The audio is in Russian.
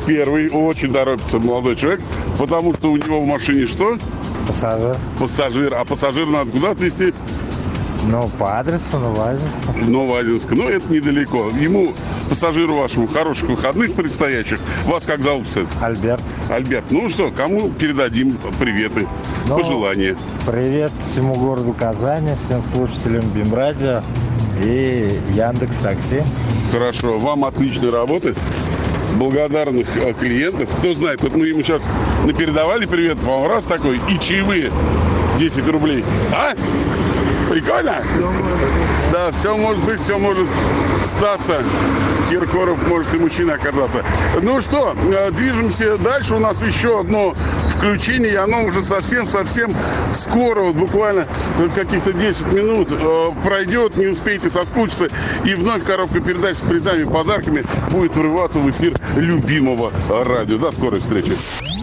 31-й, очень торопится молодой человек, потому что у него в машине что? Пассажир. Пассажир. А пассажир надо куда отвезти? Ну, по адресу Новоазинска. Новоазинск. Ну, это недалеко. Ему, пассажиру вашему, хороших выходных предстоящих. Вас как зовут, кстати? Альберт. Альберт. Ну что, кому передадим приветы, пожелания? Привет всему городу Казани, всем слушателям БИМ-радио и Яндекс Такси. Хорошо. Вам отличной работы. Благодарных клиентов. Кто знает, вот мы ему сейчас напередавали привет, вам раз такой, и чаевые 10 рублей. А? Прикольно? Да, все может быть, все может статься. Киркоров может и мужчина оказаться. Ну что, движемся дальше. У нас еще одно включение, и оно уже совсем скоро, вот буквально каких-то 10 минут пройдет, не успеете соскучиться. И вновь коробка передач с призами и подарками будет врываться в эфир любимого радио. До скорой встречи.